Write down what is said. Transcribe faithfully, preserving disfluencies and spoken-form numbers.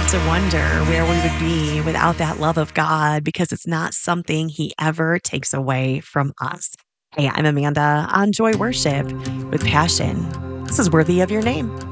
to wonder where we would be without that love of God because it's not something He ever takes away from us. Hey, I'm Amanda on Joy Worship with Passion. This is worthy of your name.